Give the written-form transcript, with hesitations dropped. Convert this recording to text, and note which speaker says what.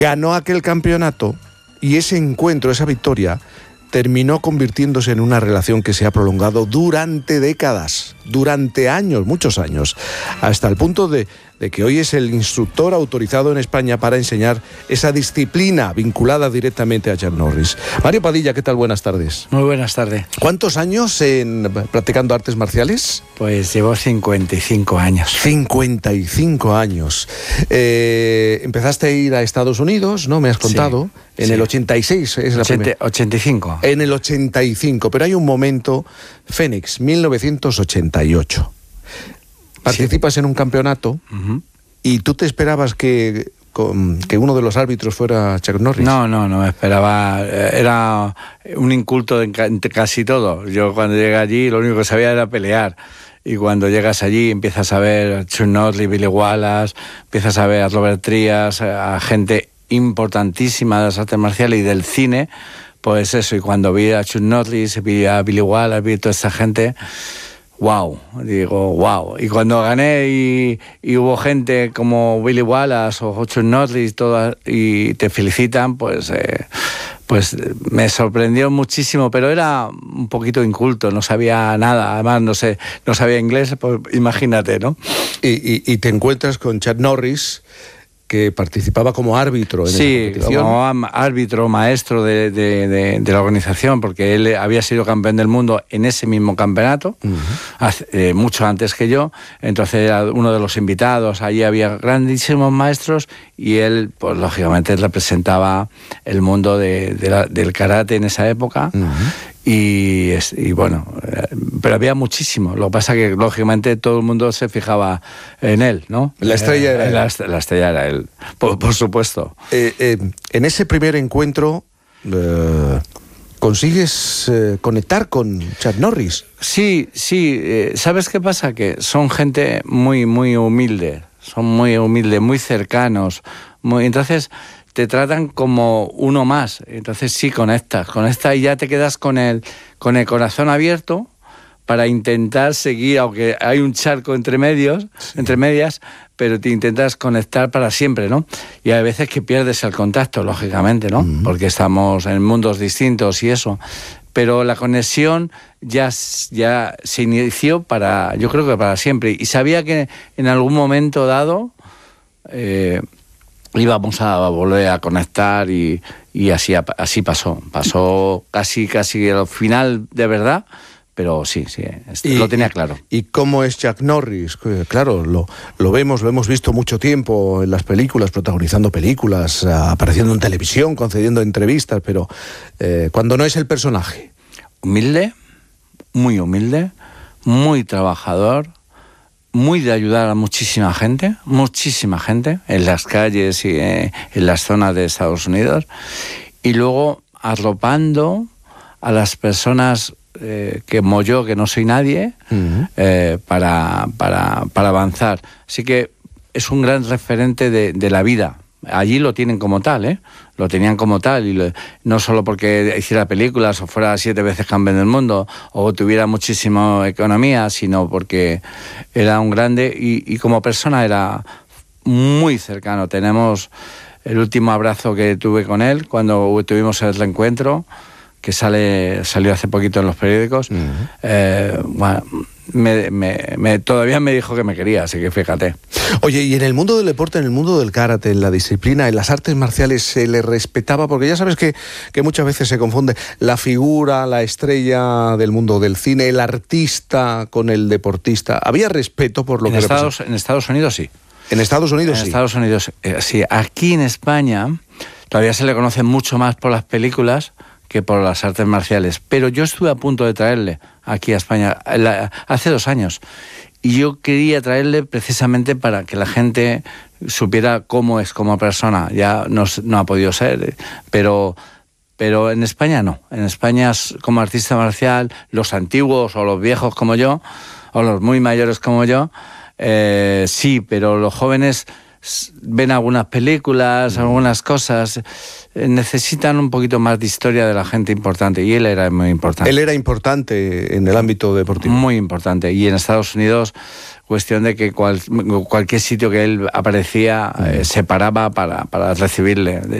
Speaker 1: Ganó aquel campeonato y ese encuentro, esa victoria, terminó convirtiéndose en una relación que se ha prolongado durante décadas, durante años, muchos años, hasta el punto de que hoy es el instructor autorizado en España para enseñar esa disciplina vinculada directamente a Chuck Norris. Mario Padilla, ¿qué tal? Buenas tardes.
Speaker 2: Muy buenas tardes.
Speaker 1: ¿Cuántos años practicando artes marciales?
Speaker 2: Pues llevo 55 años.
Speaker 1: 55 años. Empezaste a ir a Estados Unidos, ¿no? Me has contado. Sí, en el 86 es la primera.
Speaker 2: 85.
Speaker 1: En el 85, pero hay un momento, Phoenix, 1988. Participas en un campeonato y tú te esperabas que uno de los árbitros fuera Chuck Norris.
Speaker 2: No, esperaba. Era un inculto en casi todo. Yo cuando llegué allí lo único que sabía era pelear. Y cuando llegas allí empiezas a ver a Chuck Norris, Billy Wallace, empiezas a ver a Robert Trias, a gente importantísima de las artes marciales y del cine. Pues eso, y cuando vi a Chuck Norris, vi a Billy Wallace, vi a toda esa gente... ¡Wow! Digo, ¡wow! Y cuando gané y hubo gente como Billy Wallace o Chuck Norris y te felicitan, pues me sorprendió muchísimo, pero era un poquito inculto, no sabía nada, además no sabía inglés, pues imagínate, ¿no?
Speaker 1: Y te encuentras con Chuck Norris, que participaba como árbitro en esa competición.
Speaker 2: Sí, como árbitro, maestro de la organización, porque él había sido campeón del mundo en ese mismo campeonato, mucho antes que yo. Entonces era uno de los invitados, allí había grandísimos maestros y él, pues lógicamente, representaba el mundo del karate en esa época. Y bueno, pero había muchísimo. Lo que pasa que lógicamente todo el mundo se fijaba en él, ¿no?
Speaker 1: La estrella era él.
Speaker 2: La estrella era él, por supuesto.
Speaker 1: En ese primer encuentro consigues conectar con Chuck Norris.
Speaker 2: Sí. ¿Sabes qué pasa? Que son gente muy, muy humilde. Son muy humildes, muy cercanos. Entonces te tratan como uno más, entonces sí conectas y ya te quedas con el corazón abierto para intentar seguir, aunque hay un charco entre medias, pero te intentas conectar para siempre, ¿no? Y hay veces que pierdes el contacto, lógicamente, ¿no? Porque estamos en mundos distintos y eso, pero la conexión ya se inició yo creo que para siempre, y sabía que en algún momento dado íbamos a volver a conectar y así pasó. Pasó casi al final de verdad, pero sí, lo tenía claro.
Speaker 1: ¿Y cómo es Chuck Norris? Claro, lo hemos visto mucho tiempo en las películas, protagonizando películas, apareciendo en televisión, concediendo entrevistas, pero cuando no es el personaje.
Speaker 2: Humilde, muy trabajador, muy de ayudar a muchísima gente en las calles y en las zonas de Estados Unidos, y luego arropando a las personas como yo, que no soy nadie, para avanzar. Así que es un gran referente de la vida. Allí lo tienen como tal, lo tenían como tal, y no solo porque hiciera películas o fuera 7 veces campeón del mundo o tuviera muchísima economía, sino porque era un grande y como persona era muy cercano. Tenemos el último abrazo que tuve con él cuando tuvimos el reencuentro, que salió hace poquito en los periódicos. Bueno, todavía me dijo que me quería, así que fíjate.
Speaker 1: Oye, y en el mundo del deporte, en el mundo del karate, en la disciplina, en las artes marciales, ¿se le respetaba? Porque ya sabes que muchas veces se confunde la figura, la estrella del mundo del cine, el artista con el deportista. ¿Había respeto por lo que representa?
Speaker 2: En Estados Unidos sí.
Speaker 1: ¿En Estados Unidos sí?
Speaker 2: En Estados Unidos sí. Aquí en España todavía se le conoce mucho más por las películas que por las artes marciales. Pero yo estuve a punto de traerle aquí a España hace 2 años. Y yo quería traerle precisamente para que la gente supiera cómo es como persona. Ya no ha podido ser, pero en España no. En España, como artista marcial, los antiguos o los viejos como yo, o los muy mayores como yo, sí, pero los jóvenes ven algunas películas, algunas cosas, necesitan un poquito más de historia de la gente importante, y él era muy importante.
Speaker 1: Él era importante en el ámbito deportivo.
Speaker 2: Muy importante, y en Estados Unidos, cuestión de que cualquier sitio que él aparecía se paraba para recibirle.